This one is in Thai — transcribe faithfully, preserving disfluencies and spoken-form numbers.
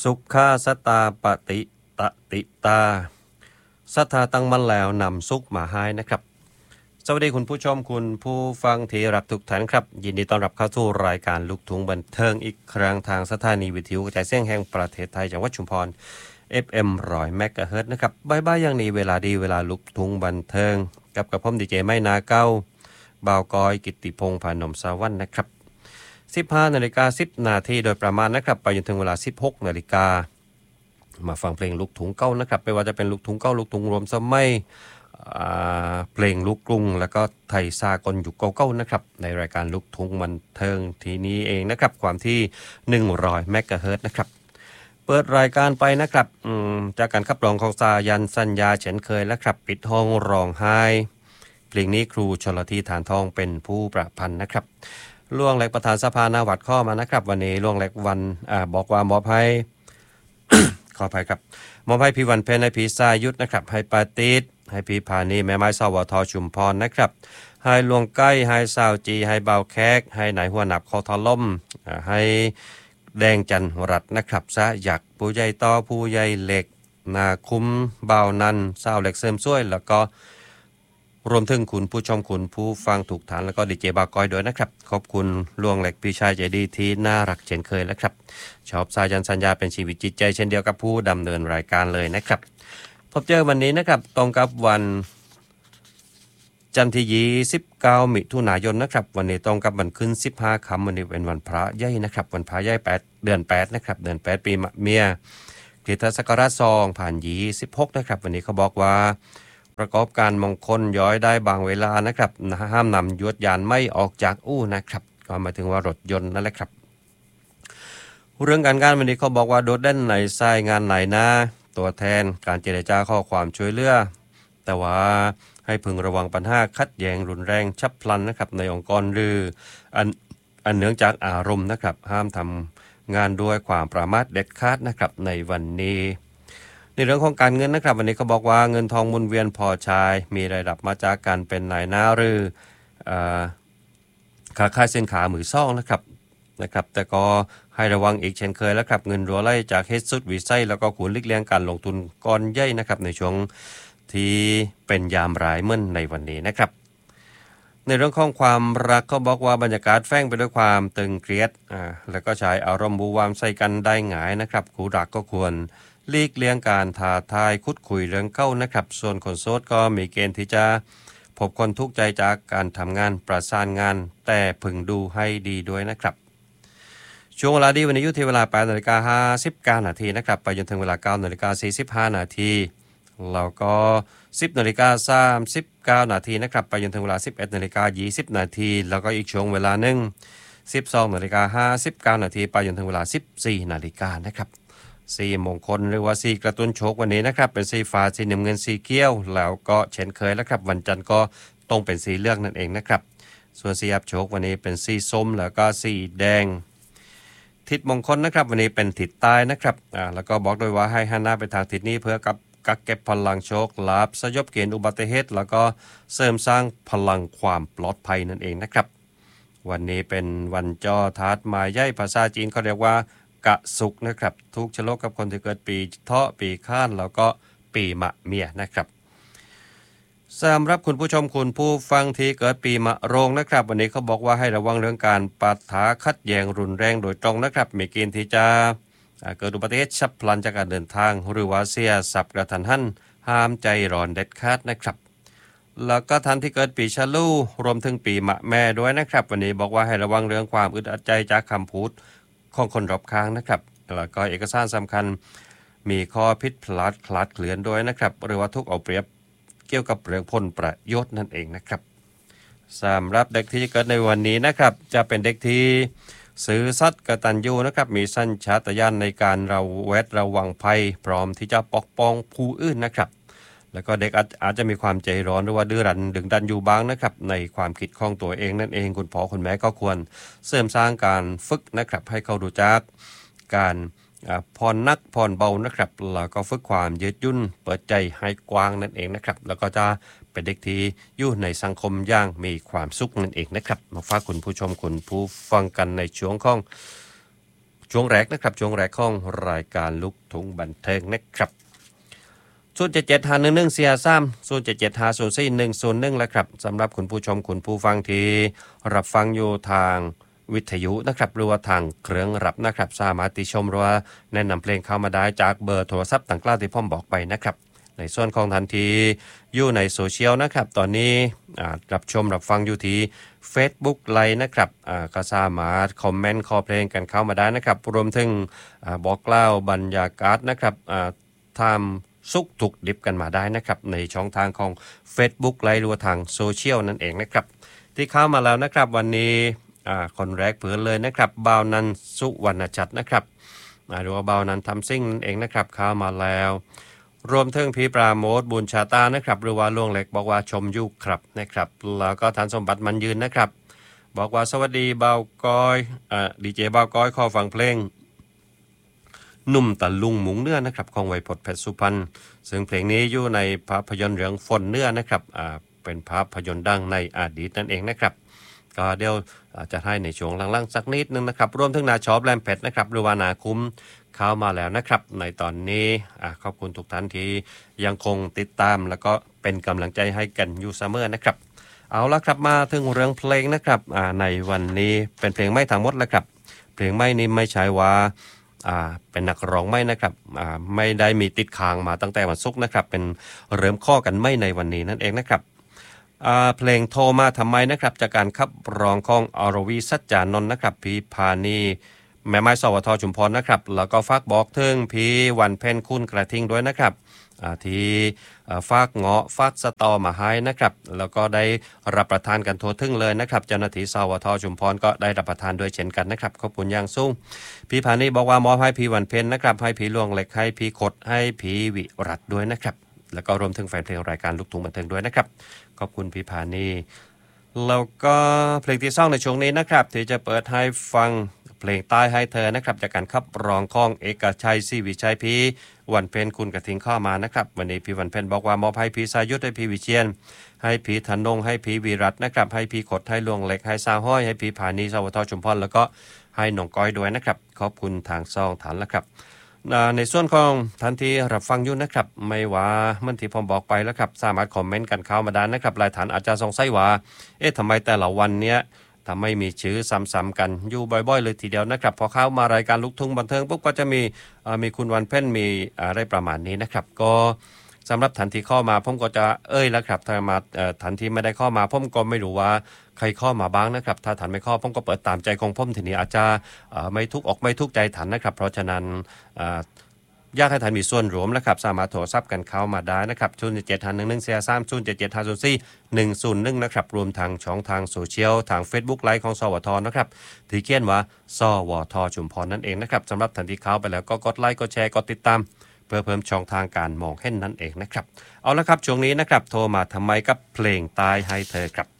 สุขาสตาปฏิตติตาศรัทธาตั้งมั่นแล้วนำสุขมาให้นะครับสวัสดีคุณผู้ชมคุณผู้ฟังที่รักทุกท่านครับยินดีต้อนรับเข้าสู่รายการลูกทุ่งบันเทิงอีกครั้งทางสถานีวิทยุกระจายเสียงแห่งประเทศไทยจังหวัดชุมพร เอฟ เอ็ม หนึ่งร้อย เมกะเฮิรตซ์นะครับบ่ายๆอย่างนี้เวลาดีเวลาลูกทุ่งบันเทิงกับกับผมดีเจไม่นาเก้าบ่าวกอยกิตติพงษ์พานมสาวันนะครับสิบห้านาฬิกาสิบนาทีโดยประมาณนะครับไปจนถึงเวลาสิบหกนาฬิกามาฟังเพลงลูกทุ่งเก้านะครับไม่ว่าจะเป็นลูกทุ่งเก้าลูกทุ่งรวมสมัยเพลงลูกกรุงแล้วก็ไทยสากลยุคเก้าๆนะครับในรายการลูกทุ่งบันเทิงทีนี้เองนะครับความที่หนึ่งร้อยเมกะเฮิรตซ์นะครับเปิดรายการไปนะครับจากการขับร้องของสายันสัญญาเช่นเคยแล้วครับปิดห้องร้องไห้เพลงนี้ครูชลธีฐานทองเป็นผู้ประพันธ์นะครับล่วงแหลกประธานสภานาวัดข้อมานะครับวันนี้ล่วงแหลกวันอ่าบอกว่ามอบให้ ขออภัยครับมอบให้พี่วันเพ็ญให้พี่สายุทธนะครับให้ปาติดให้พี่พานีแม่ไม้สวทชุมพรนะครับให้ลวงใกล้ให้สาวจีให้เบาแคกให้นายหัวหนับคอทอล่มให้แดงจันทร์รัตน์นะครับซะอยากผู้ใหญ่ต่อผู้ใหญ่เหล็กนาคุ้มเบานันสาวเหล็กเสริมช่วยแล้วก็รวมถึงคุณผู้ชมคุณผู้ฟังถูกฐานแล้วก็ดีเจบากอยด้วยนะครับขอบคุณล่วงเหล็กพี่ชายใจดีที่น่ารักเช่นเคยแล้วครับชอบสายันสัญญาเป็นชีวิตจิตใจเช่นเดียวกับผู้ดำเนินรายการเลยนะครับพบเจอวันนี้นะครับตรงกับวันจันทร์ที่ยี่สิบเก้ามิถุนายนนะครับวันนี้ตรงกับวันขึ้นสิบห้าค่ำวันนี้เป็นวันพระใหญ่นะครับวันพระใหญ่แปดเดือนแปดนะครับเดือนแปดปีมะเมียคริสตศักราชสองพันยี่สิบหกนะครับวันนี้เขาบอกว่าประกอบการมงคลย้อยได้บางเวลานะครับห้ามนำยวดยานไม่ออกจากอู่นะครับก็หมายถึงว่ารถยนต์นั่นแหละครับเรื่องการงานวันนี้เขาบอกว่าโดดเด่นในสายงานไหนนะตัวแทนการเจรจาข้อความช่วยเหลือแต่ว่าให้พึงระวังปัญหาขัดแย้งรุนแรงฉับพลันนะครับในองค์กรหรืออันอันเนื่องจากอารมณ์นะครับห้ามทำงานด้วยความประมาทเด็ดขาดนะครับในวันนี้ในเรื่องของการเงินนะครับวันนี้เขาบอกว่าเงินทองหมุนเวียนพอใช้มีรายรับมาจากการเป็นนายหน้าหรือค้าขายสินค้ามือซ่องนะครับนะครับแต่ก็ให้ระวังอีกเช่นเคยแล้วครับเงินรัวไล่จากเฮ็ดสุดวิสัยแล้วก็ควรหลีกเลี่ยงการลงทุนก้อนใหญ่นะครับในช่วงที่เป็นยามร้ายเมื่อในวันนี้นะครับในเรื่องของความรักเขาบอกว่าบรรยากาศแฝงไปด้วยความตึงเครียดอ่าแล้วก็ใช้อารมณ์บูวามใส่กันได้ง่ายนะครับคู่รักก็ควรหลีกเลี่ยงการท้าทายคุดคุยเรื่องเก้านะครับส่วนคนโสดก็มีเกณฑ์ที่จะพบคนทุกข์ใจจากการทำงานประสานงานแต่พึงดูให้ดีด้วยนะครับช่วงเวลาดีวันนี้อยู่ที่เวลา แปดนาฬิกาห้าสิบเก้านาทีนะครับไปจนถึงเวลา เก้านาฬิกาสี่สิบห้านาทีแล้วก็ สิบนาฬิกาสามสิบเก้านาทีนะครับไปจนถึงเวลา สิบเอ็ดนาฬิกายี่สิบนาทีแล้วก็อีกช่วงเวลานึง สิบสองนาฬิกาห้าสิบเก้านาทีไปจนถึงเวลา สิบสี่นาฬิกานะครับสีมงคลหรือว่าสีกระตุ้นโชควันนี้นะครับเป็นสีฟ้าสีน้ำเงินสีเขียวแล้วก็เช่นเคยแล้วครับวันจันทร์ก็ต้องเป็นสีเหลืองนั่นเองนะครับส่วนสีอับโชควันนี้เป็นสีส้มแล้วก็สีแดงทิศมงคลนะครับวันนี้เป็นทิศใต้นะครับอ่าแล้วก็บอกโดยว่าให้หันหน้าไปทางทิศนี้เพื่อกับกักเก็บพลังโชคลาภสยบเกณฑ์อุบัติเหตุแล้วก็เสริมสร้างพลังความปลอดภัยนั่นเองนะครับวันนี้เป็นวันจอทาสมาใหญ่ภาษาจีนเขาเรียกว่ากะสุกนะครับทุกชะโลกกับคนที่เกิดปีเถาะปีข้านแล้วก็ปีมะเมียนะครับสำหรับคุณผู้ชมคุณผู้ฟังที่เกิดปีมะโรงนะครับวันนี้เขาบอกว่าให้ระวังเรื่องการปะทะขัดแย้งรุนแรงโดยตรงนะครับมีเกณฑ์ที่จะเกิดอุบัติเหตุฉับพลันจากการเดินทางหรือว่าเสียทรัพย์กระทันหันห้ามใจร้อนเด็ดขาดนะครับแล้วก็ท่านที่เกิดปีฉลูรวมถึงปีมะแม่ด้วยนะครับวันนี้บอกว่าให้ระวังเรื่องความอึดอัดใจจากคำพูดของคนรอบข้างนะครับแล้วก็เอกสารสำคัญมีข้อผิดพลาดคลาดเคลื่อนด้วยนะครับหรือว่าทุกเอาเปรียบเกี่ยวกับเรื่องผลประโยชน์นั่นเองนะครับสำหรับเด็กที่เกิดในวันนี้นะครับจะเป็นเด็กที่ซื่อสัตย์กตัญญูนะครับมีสัญชาตญาณในการระแวดระวังภัยพร้อมที่จะปกป้องผู้อื่นนะครับแล้วก็เด็กอาจจะมีความใจร้อนหรือว่าดื้อรั้นดึงดันอยู่บ้างนะครับในความคิดของตัวเองนั่นเองคุณพ่อคุณแม่ก็ควรเสริมสร้างการฝึกนะครับให้เขารู้จักการผ่อนนักผ่อนเบานะครับแล้วก็ฝึกความยืดหยุ่นเปิดใจให้กว้างนั่นเองนะครับแล้วก็จะเป็นเด็กที่อยู่ในสังคมอย่างมีความสุขนั่นเองนะครับมาฝากคุณผู้ชมคุณผู้ฟังกันในช่วงของ ชช่วงแรกนะครับช่วงแรกของรายการลูกทุ่งบันเทิงนะครับศูนย์เจ็ดเจ็ดห้าหนึ่งหนึ่งสี่สามศูนย์เจ็ดเจ็ดห้าศูนย์สี่หนึ่งศูนย์หนึ่งแล้วครับสำหรับคุณผู้ชมคุณผู้ฟังที่รับฟังอยู่ทางวิทยุนะครับหรือว่าทางเครื่องรับนะครับสามารถติชมหรือว่าแนะนำเพลงเข้ามาได้จากเบอร์โทรศัพท์ต่างๆที่ผมบอกไปนะครับในส่วนของทันทีอยู่ในโซเชียลนะครับตอนนี้รับชมรับฟังอยู่ที่ Facebook ไลน์นะครับก็สามารถคอมเมนต์ขอเพลงกันเข้ามาได้นะครับรวมถึงบอกเล่าบรรยากาศนะครับทำสุขถูกดิบกันมาได้นะครับในช่องทางของ Facebook ไลน์หรือทางโซเชียลนั่นเองนะครับที่เข้ามาแล้วนะครับวันนี้คนแรกเผื่อเลยนะครับบ่าวนันสุวรรณจัดนะครับหรือว่าบ่าวนันทำซิ่งนั่นเองนะครับเข้ามาแล้วรวมถึงพี่ปราโมทบุญชาตานะครับหรือว่าล่วงเล็กบอกว่าชมยุคครับนะครับแล้วก็ทานสมบัติมันยืนนะครับบอกว่าสวัสดีบ่าวก้อยอ่าดีเจบ่าวก้อยขอฟังเพลงหนุ่มตะลุงหมุงเนื้อนะครับของไวยพจน์เพชรสุพรรณซึ่งเพลงนี้อยู่ในภาพยนตร์เรื่องฝนเนื้อนะครับอ่าเป็นภาพยนตร์ดังในอดีตนั่นเองนะครับก็เดี๋ยวจะให้ในช่วงล่างๆสักนิดนึงนะครับรวมถึงนาชอบแลมเพชรนะครับหรือว่านาคุ้มเข้ามาแล้วนะครับในตอนนี้ขอบคุณทุกท่านที่ยังคงติดตามแล้วก็เป็นกำลังใจให้กันอยู่เสมอนะครับเอาละครับมาถึงเรื่องเพลงนะครับในวันนี้เป็นเพลงไม่ทั้งหมดแล้วครับเพลงไม่นี้ไม่ใช่ว่าเป็นนักร้องไม่นะครับไม่ได้มีติดค้างมาตั้งแต่วันศุกร์นะครับเป็นเริ่มข้อกันไม่ในวันนี้นั่นเองนะครับเพลงโทรมาทำไมนะครับจากการขับร้องของอรวีสัจจานนท์นะครับพีพานีแม่ไม้สวทชุมพรนะครับแล้วก็ฝากบอกถึงพี่วันเพ็ญคุณกระทิงด้วยนะครับที่ฝากเงาะฝากสตอมาให้นะครับแล้วก็ได้รับประทานกันทั่วถึงเลยนะครับเจ้าหน้าที่สวทชุมพรก็ได้รับประทานด้วยเช่นกันนะครับขอบคุณอย่างสูงพี่พานีบอกว่ามอบให้พี่วันเพ็ญนะครับให้พี่ลวงเล็กให้พี่ขดให้พี่วิรัตด้วยนะครับแล้วก็รวมถึงแฟนเพลงรายการลูกทุ่งบันเทิงด้วยนะครับขอบคุณพี่พานีแล้วก็เพลงที่สองในช่วงนี้นะครับที่จะเปิดให้ฟังเพลงใต้ให้เธอนะครับจากการขับร้องของเอกชัยศรีวิชัยพี่วันเพ็ญคุณกระทิงเข้ามานะครับวันนี้พี่วันเพ็ญบอกว่ามอบให้พี่สายุทธให้พี่วิเชียนให้พี่ธนงให้พี่วีรัตน์นะครับให้พี่ขดให้ลวงเล็กให้สาวห้อยให้พี่ผานีสวทชุมพรแล้วก็ให้น้องก้อยด้วยนะครับขอบคุณทางซองฐานแล้วครับในส่วนของทันทีรับฟังอยู่นะครับไม่ว่าเมื่อที่ผมบอกไปแล้วครับสามารถคอมเมนต์กันเข้ามาได้นะครับหลายฐานอาจจะสงสัยว่าเอ๊ะทำไมแต่ละวันเนี้ยทำไมมีชื่อซ้ำๆกันอยู่บ่อยๆเลยทีเดียวนะครับพอเข้ามารายการลูกทุ่งบันเทิงปุ๊บก็จะมีมีคุณวันเพ็ญมีอะไรประมาณนี้นะครับก็สำหรับทันทีเข้ามาผมก็จะเอ้ยแล้วครับถ้ามาทันทีไม่ได้เข้ามาผมก็ไม่รู้ว่าใครเข้ามาบ้างนะครับถ้าทันไม่เข้าผมก็เปิดตามใจของผมทีนี้อาจจะไม่ทุกอกไม่ทุกใจทันนะครับเพราะฉะนั้นอยากให้ท่านมีส่วนร่วมนะครับสามารถโทรศัพท์กันเข้ามาได้นะครับศูนย์เจ็ดห้าหนึ่งหนึ่งสี่สามศูนย์เจ็ดเจ็ดห้าศูนย์สี่หนึ่งศูนย์หนึ่งนะครับรวมทางช่องทางโซเชียลทาง Facebook ไลฟ์ของสวทนะครับที่เขียนว่าสวทชุมพรนั่นเองนะครับสำหรับท่านที่เข้าไปแล้วก็กดไลค์กดแชร์กดติดตามเพื่อเพิ่มช่องทางการมองเห็นนั่นเองนะครับเอาละครับช่วงนี้นะครับโทรมาทำไมกับเพลงตายให้เธอครับ